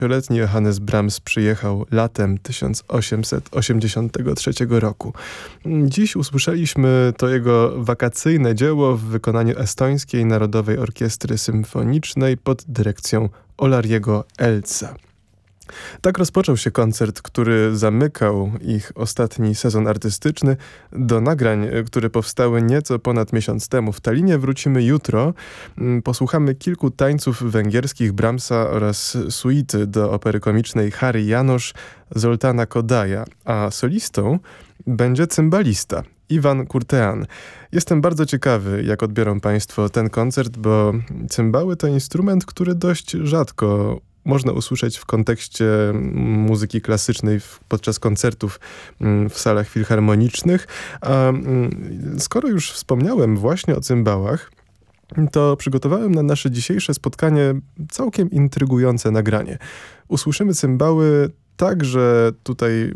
Letni Johannes Brahms przyjechał latem 1883 roku. Dziś usłyszeliśmy to jego wakacyjne dzieło w wykonaniu Estońskiej Narodowej Orkiestry Symfonicznej pod dyrekcją Olariego Elza. Tak rozpoczął się koncert, który zamykał ich ostatni sezon artystyczny. Do nagrań, które powstały nieco ponad miesiąc temu w Tallinie, wrócimy jutro. Posłuchamy kilku tańców węgierskich Brahmsa oraz suity do opery komicznej Harry János Zoltana Kodaja, a solistą będzie cymbalista Iwan Kurtean. Jestem bardzo ciekawy, jak odbiorą Państwo ten koncert, bo cymbały to instrument, który dość rzadko można usłyszeć w kontekście muzyki klasycznej podczas koncertów w salach filharmonicznych. A skoro już wspomniałem właśnie o cymbałach, to przygotowałem na nasze dzisiejsze spotkanie całkiem intrygujące nagranie. Usłyszymy cymbały tak, że tutaj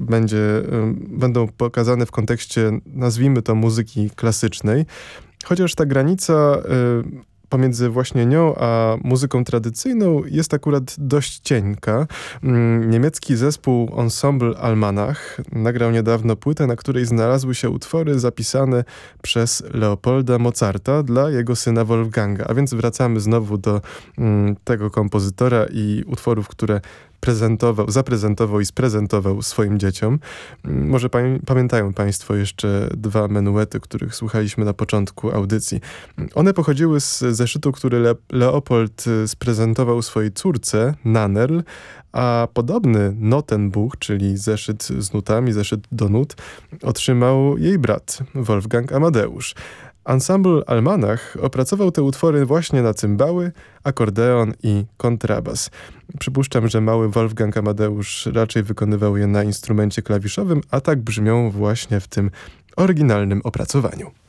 będą pokazane w kontekście, nazwijmy to, muzyki klasycznej, chociaż ta granica pomiędzy właśnie nią a muzyką tradycyjną jest akurat dość cienka. Niemiecki zespół Ensemble Almanach nagrał niedawno płytę, na której znalazły się utwory zapisane przez Leopolda Mozarta dla jego syna Wolfganga. A więc wracamy znowu do tego kompozytora i utworów, które zaprezentował i sprezentował swoim dzieciom. Może pamiętają Państwo jeszcze dwa menuety, których słuchaliśmy na początku audycji. One pochodziły z zeszytu, który Leopold sprezentował swojej córce, Nannerl, a podobny Notenbuch, czyli zeszyt z nutami, zeszyt do nut, otrzymał jej brat, Wolfgang Amadeusz. Ensemble Almanach opracował te utwory właśnie na cymbały, akordeon i kontrabas. Przypuszczam, że mały Wolfgang Amadeusz raczej wykonywał je na instrumencie klawiszowym, a tak brzmią właśnie w tym oryginalnym opracowaniu.